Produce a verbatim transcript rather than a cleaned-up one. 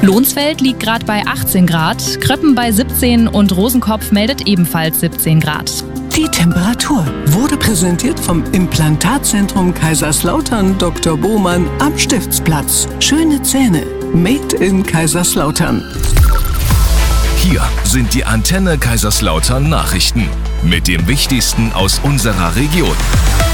Lohnsfeld liegt gerade bei achtzehn Grad, Kröppen bei siebzehn und Rosenkopf meldet ebenfalls siebzehn Grad. Die Temperatur wurde präsentiert vom Implantatzentrum Kaiserslautern Doktor Bohmann am Stiftsplatz. Schöne Zähne, made in Kaiserslautern. Hier sind die Antenne Kaiserslautern Nachrichten mit dem Wichtigsten aus unserer Region.